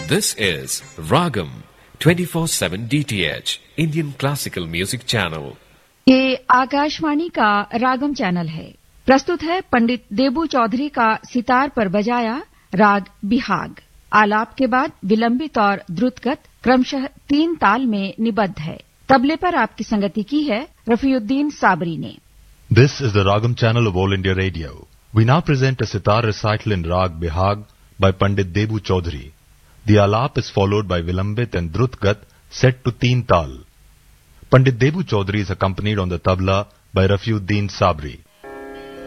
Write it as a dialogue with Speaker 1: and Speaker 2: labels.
Speaker 1: This is Ragam 24/7 DTH Indian Classical Music Channel.
Speaker 2: ये आकाशवाणी का रागम channel है। प्रस्तुत है पंडित देबू चौधरी का सितार पर बजाया राग बिहाग। आलाप के बाद विलंबित और द्रुतगत क्रमशः 3 ताल में निबद्ध है। तबले पर आपकी संगति की है रफीउद्दीन साबरी ने।
Speaker 3: This is the Ragam channel of All India Radio. We now present a sitar recital in Rag Bihag by Pandit Debu Chaudhary. The alap is followed by Vilambit and Drutgat set to Teen Tal. Pandit Debu Chaudhary is accompanied on the tabla by Rafiuddin Sabri.